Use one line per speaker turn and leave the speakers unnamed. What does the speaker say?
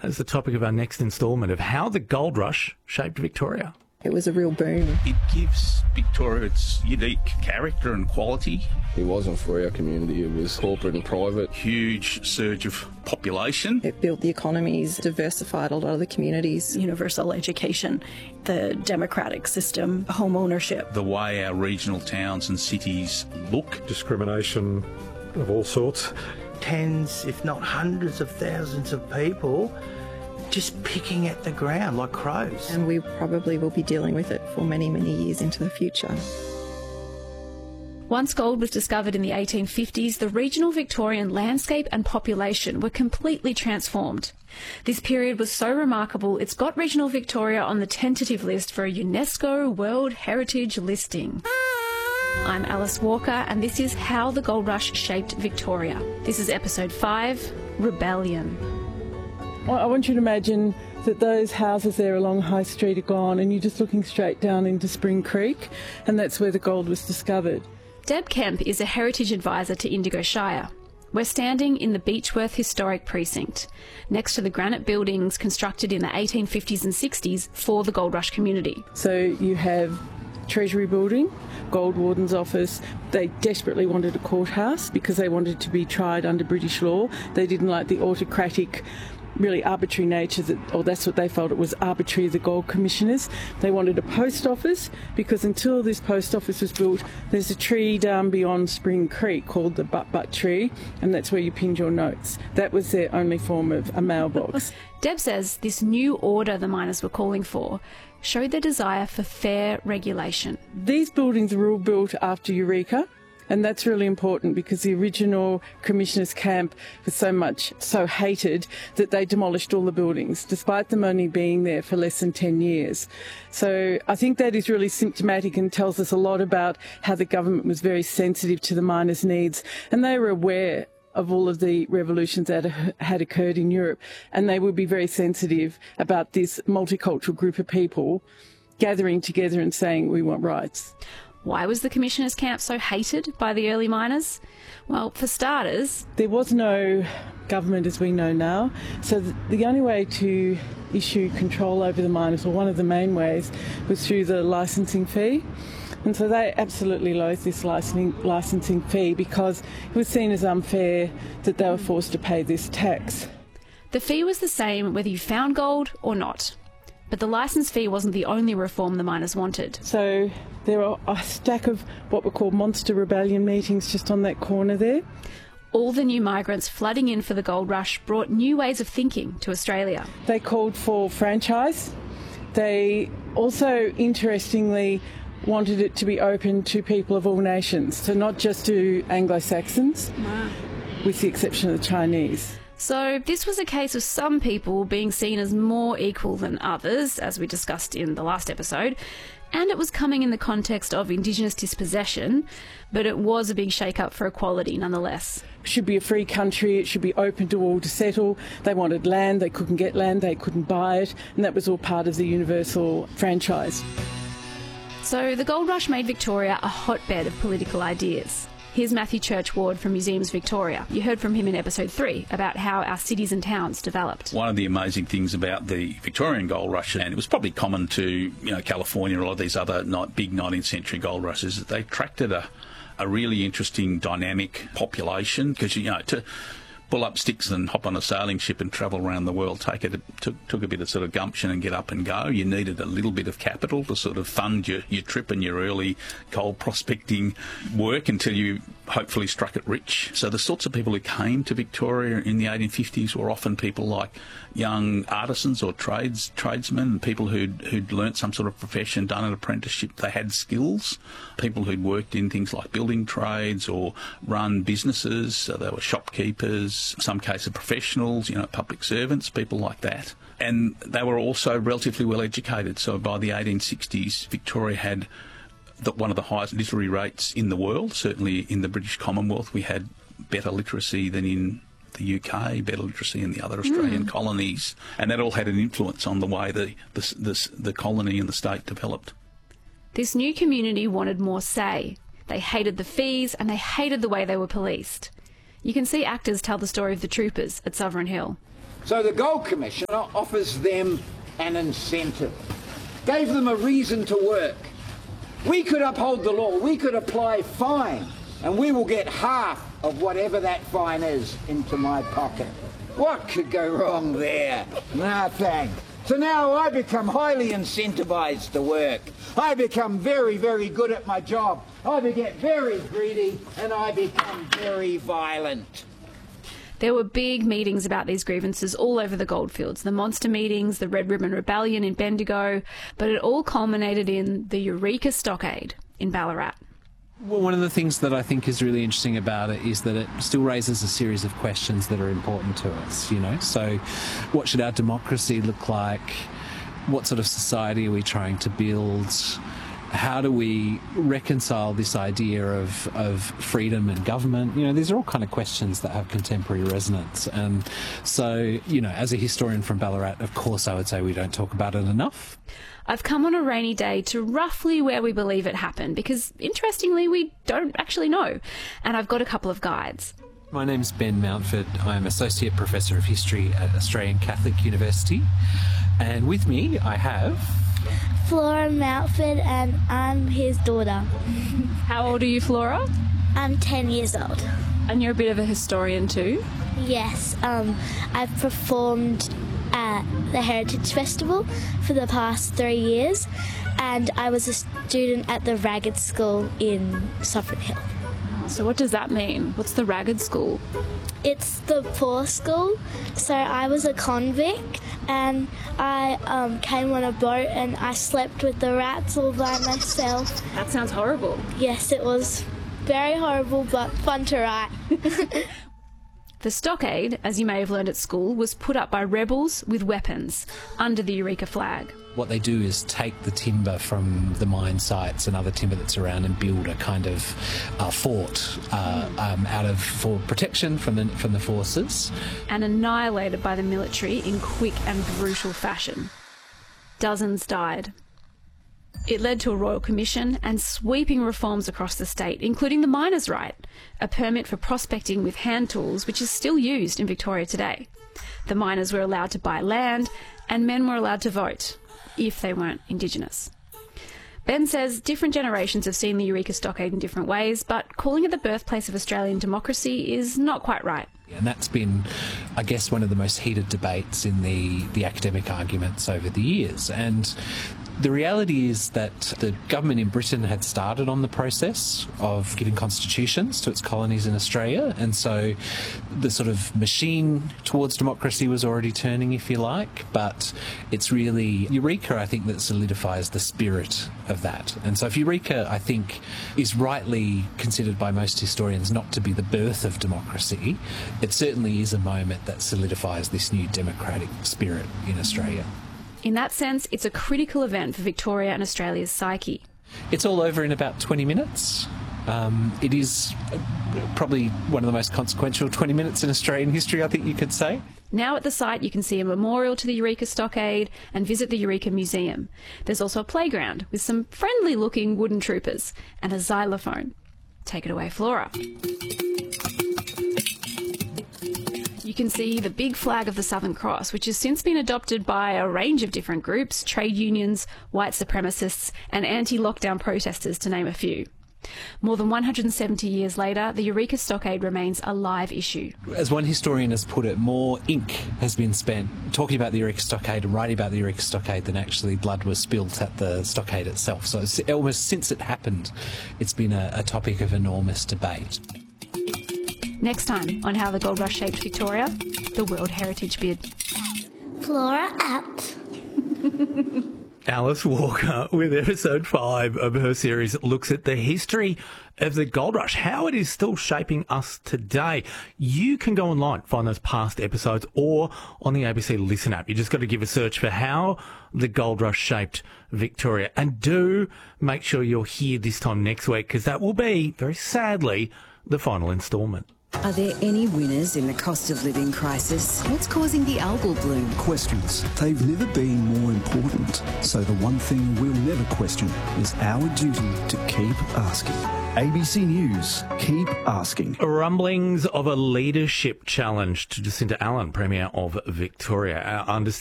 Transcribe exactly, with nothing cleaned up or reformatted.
as the topic of our next instalment of How the Gold Rush Shaped Victoria.
It was a real boom.
It gives Victoria its unique character and quality.
It wasn't for our community, it was corporate and private.
Huge surge of population.
It built the economies, diversified a lot of the communities.
Universal education, the democratic system, home ownership.
The way our regional towns and cities look.
Discrimination of all sorts.
Tens, if not hundreds of thousands of people just picking at the ground like crows.
And we probably will be dealing with it for many, many years into the future.
Once gold was discovered in the eighteen fifties, the regional Victorian landscape and population were completely transformed. This period was so remarkable, it's got regional Victoria on the tentative list for a UNESCO World Heritage listing. I'm Alice Walker, and this is How the Gold Rush Shaped Victoria. This is episode five, Rebellion.
I want you to imagine that those houses there along High Street are gone and you're just looking straight down into Spring Creek, and that's where the gold was discovered.
Deb Kemp is a heritage advisor to Indigo Shire. We're standing in the Beechworth Historic Precinct, next to the granite buildings constructed in the eighteen fifties and sixties for the Gold Rush community.
So you have Treasury Building, Gold Warden's Office. They desperately wanted a courthouse because they wanted to be tried under British law. They didn't like the autocratic, really arbitrary nature, that, or that's what they felt it was, arbitrary, the gold commissioners. They wanted a post office because until this post office was built, there's a tree down beyond Spring Creek called the Butt Butt Tree, and that's where you pinned your notes. That was their only form of a mailbox.
Deb says this new order the miners were calling for showed their desire for fair regulation.
These buildings were all built after Eureka. And that's really important because the original Commissioners' camp was so much, so hated that they demolished all the buildings, despite them only being there for less than ten years. So I think that is really symptomatic and tells us a lot about how the government was very sensitive to the miners' needs. And they were aware of all of the revolutions that had occurred in Europe. And they would be very sensitive about this multicultural group of people gathering together and saying, we want rights.
Why was the Commissioners' camp so hated by the early miners? Well, for starters,
there was no government as we know now, so the only way to issue control over the miners, or one of the main ways, was through the licensing fee. And so they absolutely loathed this licensing, licensing fee because it was seen as unfair that they were forced to pay this tax.
The fee was the same whether you found gold or not. But the licence fee wasn't the only reform the miners wanted.
So there are a stack of what were called monster rebellion meetings just on that corner there.
All the new migrants flooding in for the gold rush brought new ways of thinking to Australia.
They called for franchise. They also, interestingly, wanted it to be open to people of all nations, so not just to Anglo-Saxons, wow. with the exception of the Chinese.
So this was a case of some people being seen as more equal than others, as we discussed in the last episode, and it was coming in the context of Indigenous dispossession, but it was a big shake-up for equality nonetheless.
It should be a free country, it should be open to all to settle. They wanted land, they couldn't get land, they couldn't buy it, and that was all part of the universal franchise.
So the gold rush made Victoria a hotbed of political ideas. Here's Matthew Churchward from Museums Victoria. You heard from him in episode three about how our cities and towns developed.
One of the amazing things about the Victorian gold rush, and it was probably common to you know California and a lot of these other big nineteenth century gold rushes, is that they attracted a, a really interesting dynamic population because, you know, to pull up sticks and hop on a sailing ship and travel around the world take it took, took a bit of sort of gumption and get up and go. You needed a little bit of capital to sort of fund your, your trip and your early gold prospecting work until you hopefully struck it rich. So the sorts of people who came to Victoria in the eighteen fifties were often people like young artisans or trades tradesmen and people who'd, who'd learnt some sort of profession, done an apprenticeship. They had skills. People who'd worked in things like building trades or run businesses. So they were shopkeepers, some cases professionals, you know, public servants, people like that. And they were also relatively well educated. So by the eighteen sixties, Victoria had the, one of the highest literary rates in the world. Certainly in the British Commonwealth, we had better literacy than in the U K, better literacy in the other Australian mm. colonies. And that all had an influence on the way the, the, the, the colony and the state developed.
This new community wanted more say. They hated the fees and they hated the way they were policed. You can see actors tell the story of the troopers at Sovereign Hill.
So the Gold Commissioner offers them an incentive, gave them a reason to work. We could uphold the law, we could apply a fine, and we will get half of whatever that fine is into my pocket. What could go wrong there? Nothing. So now I become highly incentivised to work. I become very, very good at my job. I get very greedy and I become very violent.
There were big meetings about these grievances all over the goldfields, the monster meetings, the Red Ribbon Rebellion in Bendigo, but it all culminated in the Eureka Stockade in Ballarat.
Well, one of the things that I think is really interesting about it is that it still raises a series of questions that are important to us, you know. So what should our democracy look like? What sort of society are we trying to build? How do we reconcile this idea of, of freedom and government? You know, these are all kind of questions that have contemporary resonance. And so, you know, as a historian from Ballarat, of course I would say we don't talk about it enough.
I've come on a rainy day to roughly where we believe it happened because, interestingly, we don't actually know. And I've got a couple of guides.
My name's Ben Mountford. I'm Associate Professor of History at Australian Catholic University. And with me I have...
Flora Mountford, and I'm his daughter.
How old are you, Flora?
I'm ten years old.
And you're a bit of a historian too?
Yes, um, I've performed at the Heritage Festival for the past three years, and I was a student at the Ragged School in Suffern Hill.
So what does that mean? What's the Ragged School?
It's the poor school. So I was a convict and I um, came on a boat and I slept with the rats all by myself.
That sounds horrible.
Yes, it was very horrible but fun to write.
The stockade, as you may have learned at school, was put up by rebels with weapons under the Eureka flag.
What they do is take the timber from the mine sites and other timber that's around and build a kind of uh, fort uh, um, out of for protection from the from the forces.
And annihilated by the military in quick and brutal fashion. Dozens died. It led to a royal commission and sweeping reforms across the state, including the miner's right, a permit for prospecting with hand tools, which is still used in Victoria today. The miners were allowed to buy land, and men were allowed to vote, if they weren't Indigenous. Ben says different generations have seen the Eureka Stockade in different ways, but calling it the birthplace of Australian democracy is not quite right.
And that's been, I guess, one of the most heated debates in the, the academic arguments over the years. And the reality is that the government in Britain had started on the process of giving constitutions to its colonies in Australia, and so the sort of machine towards democracy was already turning, if you like, but it's really Eureka, I think, that solidifies the spirit of that. And so if Eureka, I think, is rightly considered by most historians not to be the birth of democracy, it certainly is a moment that solidifies this new democratic spirit in Australia.
In that sense, it's a critical event for Victoria and Australia's psyche.
It's all over in about twenty minutes. Um, it is probably one of the most consequential twenty minutes in Australian history, I think you could say.
Now at the site, you can see a memorial to the Eureka Stockade and visit the Eureka Museum. There's also a playground with some friendly-looking wooden troopers and a xylophone. Take it away, Flora. You can see the big flag of the Southern Cross, which has since been adopted by a range of different groups, trade unions, white supremacists, and anti-lockdown protesters, to name a few. More than one hundred seventy years later, the Eureka Stockade remains a live issue.
As one historian has put it, more ink has been spent talking about the Eureka Stockade and writing about the Eureka Stockade than actually blood was spilt at the stockade itself. So it's almost since it happened, it's been a, a topic of enormous debate.
Next time on How the Gold Rush Shaped Victoria, the World Heritage Bid.
Flora out.
Alice Walker with episode five of her series that looks at the history of the gold rush, how it is still shaping us today. You can go online, find those past episodes, or on the A B C Listen app. You just got to give a search for How the Gold Rush Shaped Victoria. And do make sure you're here this time next week, because that will be, very sadly, the final instalment.
Are there any winners in the cost of living crisis? What's causing the algal bloom?
Questions. They've never been more important. So the one thing we'll never question is our duty to keep asking. A B C News, keep asking.
Rumblings of a leadership challenge to Jacinta Allan, Premier of Victoria. Our understanding